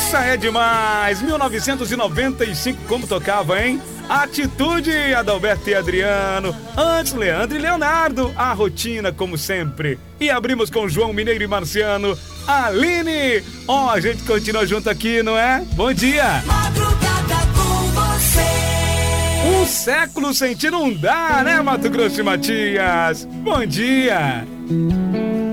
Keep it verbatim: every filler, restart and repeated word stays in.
Essa é demais! mil novecentos e noventa e cinco, como tocava, hein? Atitude, Adalberto e Adriano. Antes, Leandro e Leonardo. A rotina, como sempre. E abrimos com João Mineiro e Marciano. Aline! Ó, oh, a gente continua junto aqui, não é? Bom dia! Madrugada com você. Um século sem ti não dá, né, Mato Grosso e Matias? Bom dia!